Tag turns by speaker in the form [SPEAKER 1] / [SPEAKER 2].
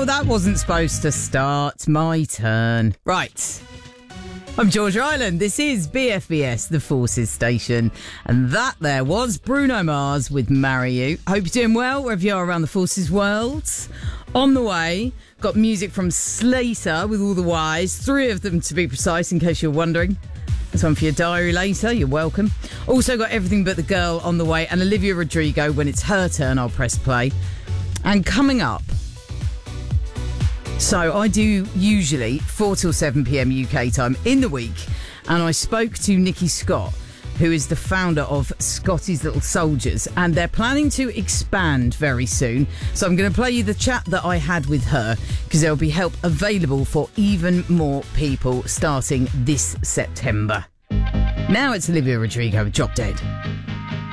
[SPEAKER 1] Oh, that wasn't supposed to start. My turn. Right. I'm George Ryland. This is BFBS, the Forces Station. And that there was Bruno Mars with Marry You. Hope you're doing well wherever you are around the Forces world. On the way, got music from Slater with all the Y's. 3 of them to be precise, in case you're wondering. There's one for your diary later. You're welcome. Also got Everything But the Girl on the way. And Olivia Rodrigo, when it's her turn, I'll press play. And coming up, so I do usually 4 till 7 p.m. UK time in the week, and I spoke to Nikki Scott, who is the founder of Scotty's Little Soldiers, and they're planning to expand very soon. So I'm going to play you the chat that I had with her, because there'll be help available for even more people starting this September. Now it's Olivia Rodrigo with Drop Dead.